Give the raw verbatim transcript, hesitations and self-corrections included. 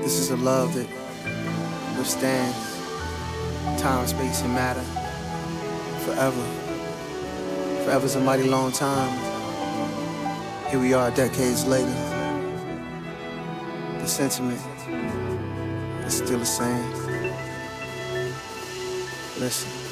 This is a love that withstands time, space, and matter forever. Forever's a mighty long time. Here we are decades later. The sentiment is still the same. Listen.